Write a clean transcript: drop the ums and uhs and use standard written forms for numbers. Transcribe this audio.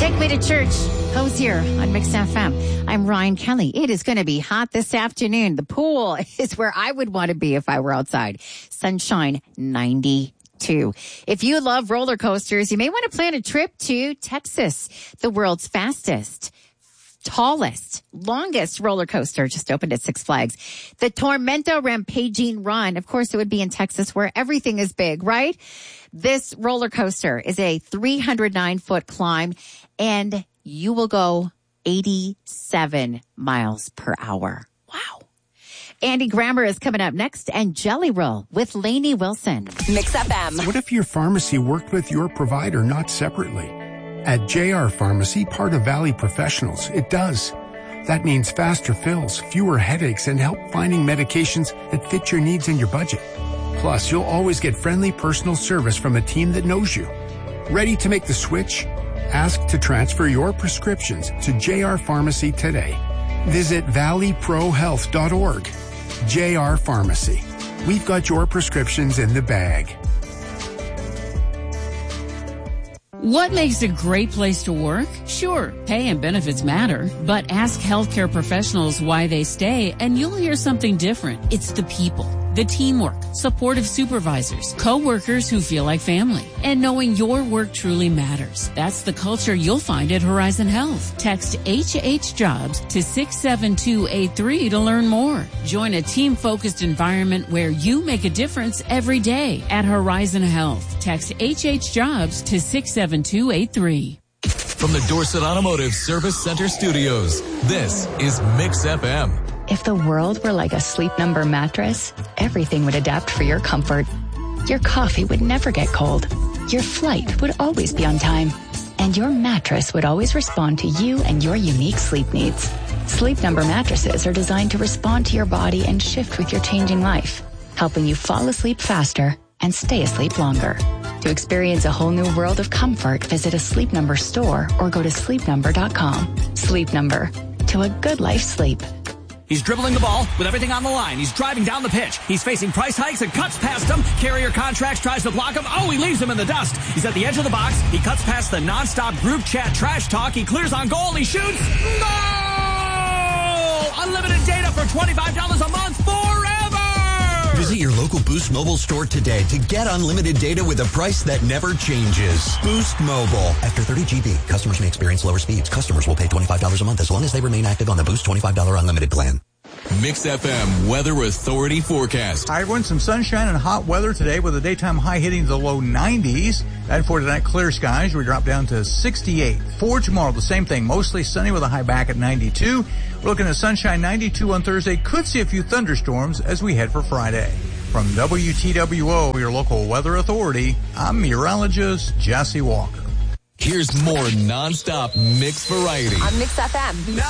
Take me to church. Hosier on Mix FM. I'm Ryan Kelly. It is going to be hot this afternoon. The pool is where I would want to be if I were outside. Sunshine 92. If you love roller coasters, you may want to plan a trip to Texas, the world's fastest, tallest, longest roller coaster just opened at Six Flags. The Tormento Rampaging Run. Of course, it would be in Texas where everything is big, right? This roller coaster is a 309-foot climb, and you will go 87 miles per hour. Wow. Andy Grammer is coming up next, and Jelly Roll with Lainey Wilson. Mix FM. What if your pharmacy worked with your provider, not separately? At JR Pharmacy, part of Valley Professionals, it does. That means faster fills, fewer headaches, and help finding medications that fit your needs and your budget. Plus, you'll always get friendly personal service from a team that knows you. Ready to make the switch? Ask to transfer your prescriptions to JR Pharmacy today. Visit valleyprohealth.org. JR Pharmacy. We've got your prescriptions in the bag. What makes a great place to work? Sure, pay and benefits matter, but ask healthcare professionals why they stay and you'll hear something different. It's the people, the teamwork, supportive supervisors, co-workers who feel like family, and knowing your work truly matters. That's the culture you'll find at Horizon Health. Text HHJobs to 67283 to learn more. Join a team-focused environment where you make a difference every day at Horizon Health. Text HHJobs to 67283. From the Dorset Automotive Service Center Studios, this is Mix FM. If the world were like a Sleep Number mattress, everything would adapt for your comfort. Your coffee would never get cold. Your flight would always be on time. And your mattress would always respond to you and your unique sleep needs. Sleep Number mattresses are designed to respond to your body and shift with your changing life, helping you fall asleep faster and stay asleep longer. To experience a whole new world of comfort, visit a Sleep Number store or go to sleepnumber.com. Sleep Number. To a good life sleep. He's dribbling the ball with everything on the line. He's driving down the pitch. He's facing price hikes and cuts past him. Carrier Contracts tries to block him. Oh, he leaves him in the dust. He's at the edge of the box. He cuts past the nonstop group chat trash talk. He clears on goal. He shoots. Goal! Unlimited data for $25 a month forever. Visit your local Boost Mobile store today to get unlimited data with a price that never changes. Boost Mobile. After 30 GB, customers may experience lower speeds. Customers will pay $25 a month as long as they remain active on the Boost $25 unlimited plan. Mix FM Weather Authority forecast. Hi, everyone. Some sunshine and hot weather today with a daytime high hitting the low 90s. And for tonight, clear skies. We drop down to 68. For tomorrow, the same thing. Mostly sunny with a high back at 92. We're looking at sunshine 92 on Thursday. Could see a few thunderstorms as we head for Friday. From WTWO, your local weather authority, I'm meteorologist Jesse Walker. Here's more nonstop mix variety. On Mix FM.